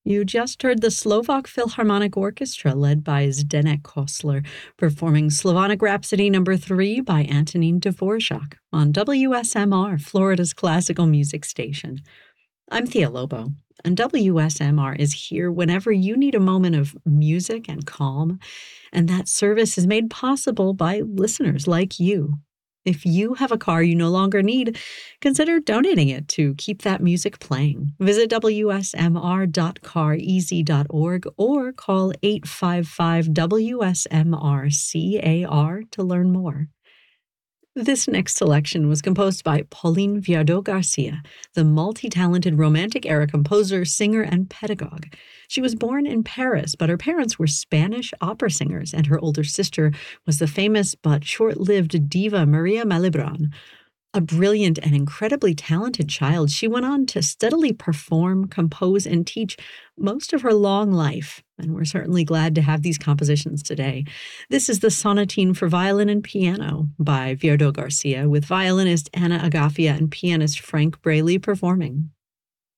You just heard the Slovak Philharmonic Orchestra, led by Zdeněk Kosler, performing Slavonic Rhapsody No. 3 by Antonín Dvorak on WSMR, Florida's classical music station. I'm Thea Lobo, and WSMR is here whenever you need a moment of music and calm, and that service is made possible by listeners like you. If you have a car you no longer need, consider donating it to keep that music playing. Visit wsmr.careasy.org or call 855-WSMR-CAR to learn more. This next selection was composed by Pauline Viardot-Garcia, the multi-talented Romantic-era composer, singer, and pedagogue. She was born in Paris, but her parents were Spanish opera singers, and her older sister was the famous but short-lived diva Maria Malibran. A brilliant and incredibly talented child, she went on to steadily perform, compose, and teach most of her long life, and we're certainly glad to have these compositions today. This is the Sonatine for Violin and Piano by Viardot-Garcia, with violinist Anna Agafia and pianist Frank Braley performing.